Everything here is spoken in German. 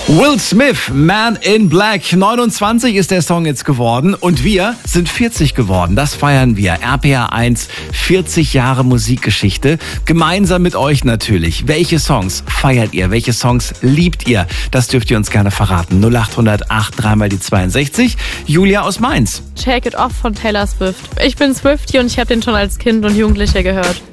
Will Smith, Man in Black. 29 ist der Song jetzt geworden und wir sind 40 geworden. Das feiern wir. RPA 1, 40 Jahre Musikgeschichte. Gemeinsam mit euch natürlich. Welche Songs feiert ihr? Welche Songs liebt ihr? Das dürft ihr uns gerne verraten. 0800 8 3 die 62. Julia aus Mainz. Shake It Off von Taylor Swift. Ich bin Swiftie und ich habe den schon als Kind und Jugendlicher gehört.